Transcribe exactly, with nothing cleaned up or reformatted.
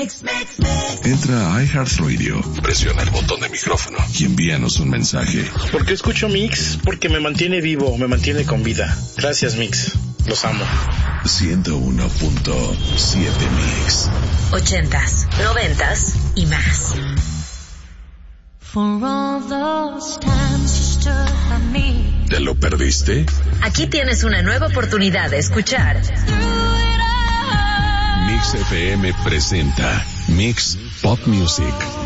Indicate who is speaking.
Speaker 1: Entra a iHeartRadio, presiona el botón de micrófono y envíanos un mensaje.
Speaker 2: ¿Por qué escucho Mix? Porque me mantiene vivo, me mantiene con vida. Gracias, Mix. Los amo.
Speaker 1: ciento uno punto siete Mix.
Speaker 3: Ochentas, noventas y más.
Speaker 4: For all those times you stood by me.
Speaker 1: ¿Te lo perdiste?
Speaker 3: Aquí tienes una nueva oportunidad de escuchar.
Speaker 1: Mix F M presenta Mix Pop Music.